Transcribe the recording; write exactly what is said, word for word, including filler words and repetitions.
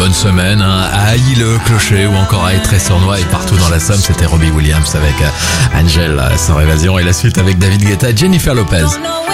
bonne semaine hein, à Ailly-le-Clocher ou encore à Étré-sur-Noix et partout dans la Somme. C'était Robbie Williams avec Angel sans évasion et la suite avec David Guetta et Jennifer Lopez.